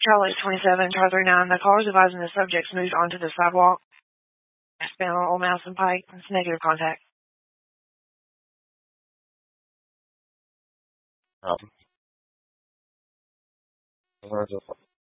Charlie 27, Charlie 39. The caller is advising the subjects moved onto the sidewalk. Span on Old Mouse and Pike. It's negative contact. Where's the